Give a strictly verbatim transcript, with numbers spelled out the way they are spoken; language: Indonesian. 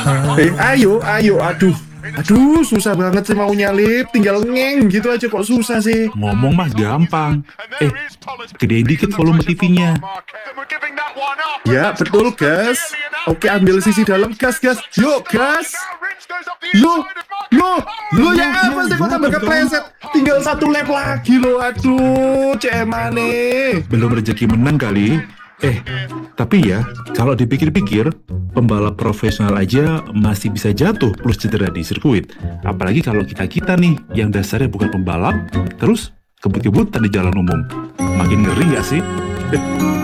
Eh, ayo, ayo, aduh. Aduh, susah banget sih mau nyalip. Tinggal ngeng gitu aja kok susah sih. Ngomong mah gampang. Eh, gedein dikit volume T V-nya. Ya, betul, gas. Oke, ambil sisi dalam, gas, gas. Yuk, gas. Yo, yo, lo ya apa sih kok tambah kepleset? Tinggal satu lap lagi lo, aduh, cemane. Belum rezeki menang kali. Eh, tapi ya, kalau dipikir-pikir, pembalap profesional aja masih bisa jatuh plus cedera di sirkuit. Apalagi kalau kita-kita nih, yang dasarnya bukan pembalap, terus kebut-kebutan di jalan umum. Makin ngeri gak sih?